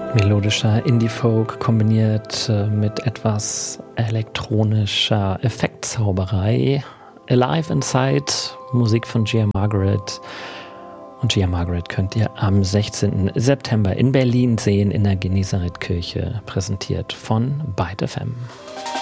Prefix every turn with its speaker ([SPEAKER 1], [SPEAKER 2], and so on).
[SPEAKER 1] Melodischer Indie-Folk kombiniert mit etwas elektronischer Effektzauberei. Alive Inside, Musik von Gia Margaret. Und Gia Margaret könnt ihr am 16. September in Berlin sehen, in der Genezareth-Kirche, präsentiert von Byte FM.